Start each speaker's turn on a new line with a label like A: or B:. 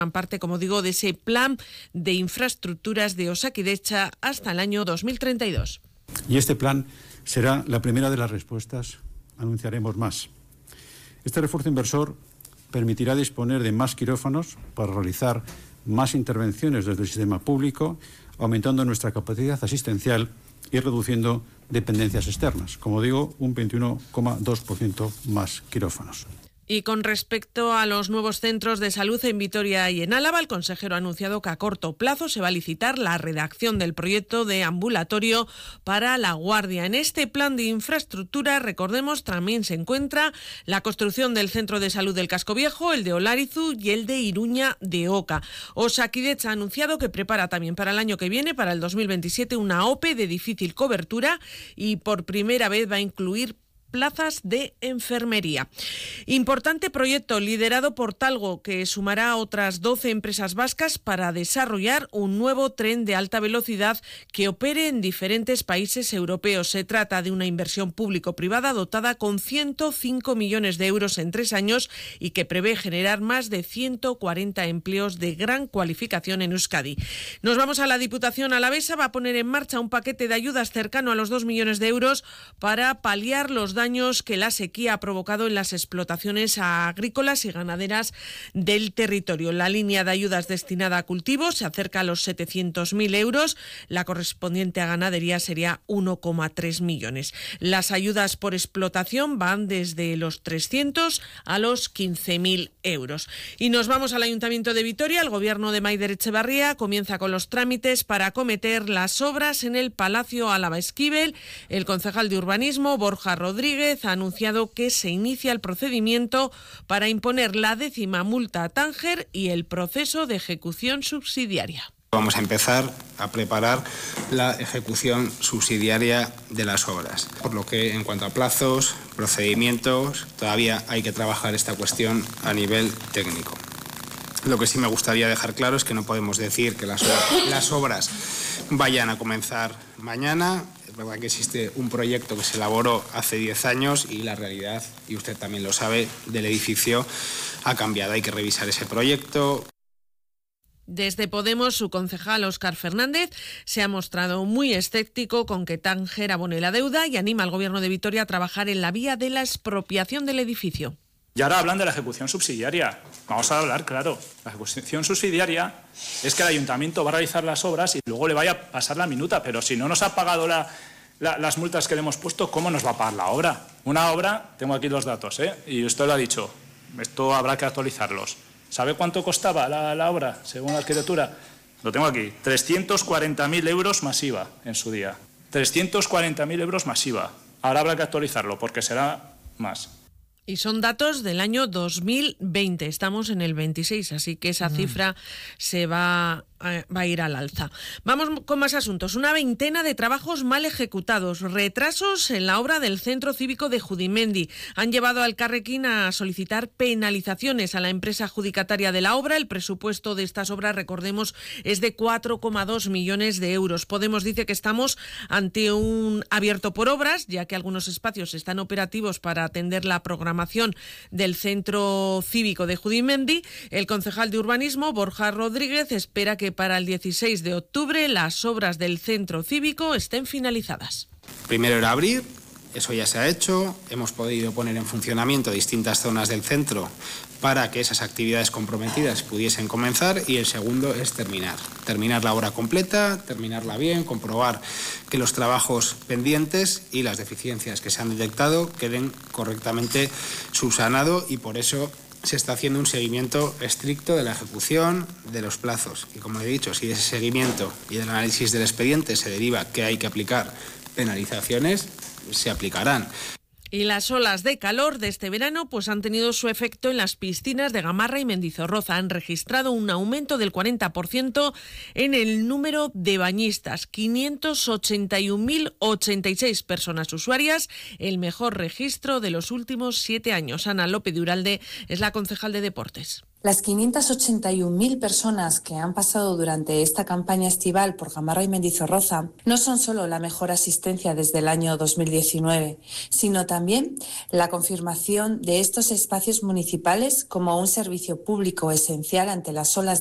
A: parte, como digo, de ese plan de infraestructuras de Osakidetza hasta el año 2032.
B: Y este plan será la primera de las respuestas. Anunciaremos más. Este refuerzo inversor permitirá disponer de más quirófanos para realizar más intervenciones desde el sistema público, aumentando nuestra capacidad asistencial y reduciendo dependencias externas. Como digo, un 21,2% más quirófanos.
A: Y con respecto a los nuevos centros de salud en Vitoria y en Álava, el consejero ha anunciado que a corto plazo se va a licitar la redacción del proyecto de ambulatorio para La Guardia. En este plan de infraestructura, recordemos, también se encuentra la construcción del centro de salud del Casco Viejo, el de Olarizu y el de Iruña de Oca. Osakidetza ha anunciado que prepara también para el año que viene, para el 2027, una OPE de difícil cobertura y por primera vez va a incluir plazas de enfermería. Importante proyecto liderado por Talgo, que sumará a otras 12 empresas vascas para desarrollar un nuevo tren de alta velocidad que opere en diferentes países europeos. Se trata de una inversión público-privada dotada con 105 millones de euros en 3 años y que prevé generar más de 140 empleos de gran cualificación en Euskadi. Nos vamos a la Diputación alavesa. Va a poner en marcha un paquete de ayudas cercano a los 2 millones de euros para paliar los daños que la sequía ha provocado en las explotaciones agrícolas y ganaderas del territorio. La línea de ayudas destinada a cultivos se acerca a los 700.000 euros. La correspondiente a ganadería sería 1,3 millones. Las ayudas por explotación van desde los 300 a los 15.000 euros. Y nos vamos al Ayuntamiento de Vitoria. El Gobierno de Maider Etxebarria comienza con los trámites para acometer las obras en el Palacio Álava Esquivel. El concejal de Urbanismo, Borja Rodríguez, ha anunciado que se inicia el procedimiento para imponer la 10ª multa a Tánger y el proceso de ejecución subsidiaria.
C: Vamos a empezar a preparar la ejecución subsidiaria de las obras, por lo que en cuanto a plazos, procedimientos, todavía hay que trabajar esta cuestión a nivel técnico. Lo que sí me gustaría dejar claro es que no podemos decir que las obras vayan a comenzar mañana. Es verdad que existe un proyecto que se elaboró hace 10 años y la realidad, y usted también lo sabe, del edificio ha cambiado. Hay que revisar ese proyecto.
A: Desde Podemos, su concejal Óscar Fernández se ha mostrado muy escéptico con que Tánger abone la deuda y anima al Gobierno de Vitoria a trabajar en la vía de la expropiación del edificio.
D: Y ahora hablan de la ejecución subsidiaria. Vamos a hablar, claro. La ejecución subsidiaria es que el ayuntamiento va a realizar las obras y luego le vaya a pasar la minuta. Pero si no nos ha pagado las multas que le hemos puesto, ¿cómo nos va a pagar la obra? Una obra, tengo aquí los datos, y usted lo ha dicho, esto habrá que actualizarlos. ¿Sabe cuánto costaba la obra, según la arquitectura? Lo tengo aquí, 340.000 euros masiva en su día. 340.000 euros masiva. Ahora habrá que actualizarlo porque será más.
A: Y son datos del año 2020, estamos en el 26, así que esa cifra se va a ir al alza. Vamos con más asuntos. Una veintena de trabajos mal ejecutados, retrasos en la obra del Centro Cívico de Judimendi. Han llevado al Carrequín a solicitar penalizaciones a la empresa adjudicataria de la obra. El presupuesto de estas obras, recordemos, es de 4,2 millones de euros. Podemos dice que estamos ante un abierto por obras, ya que algunos espacios están operativos para atender la programación del Centro Cívico de Judimendi. El concejal de Urbanismo, Borja Rodríguez, espera que para el 16 de octubre las obras del Centro Cívico estén finalizadas.
C: Primero era abrir, eso ya se ha hecho, hemos podido poner en funcionamiento distintas zonas del centro para que esas actividades comprometidas pudiesen comenzar, y el segundo es terminar la obra completa, terminarla bien, comprobar que los trabajos pendientes y las deficiencias que se han detectado queden correctamente subsanados, y por eso se está haciendo un seguimiento estricto de la ejecución de los plazos. Y como he dicho, si de ese seguimiento y del análisis del expediente se deriva que hay que aplicar penalizaciones, se aplicarán.
A: Y las olas de calor de este verano pues han tenido su efecto en las piscinas de Gamarra y Mendizorroza. Han registrado un aumento del 40% en el número de bañistas. 581.086 personas usuarias, el mejor registro de los últimos 7 años. Ana López de Uralde es la concejal de Deportes.
E: Las 581.000 personas que han pasado durante esta campaña estival por Gamarra y Mendizorroza no son solo la mejor asistencia desde el año 2019, sino también la confirmación de estos espacios municipales como un servicio público esencial ante las olas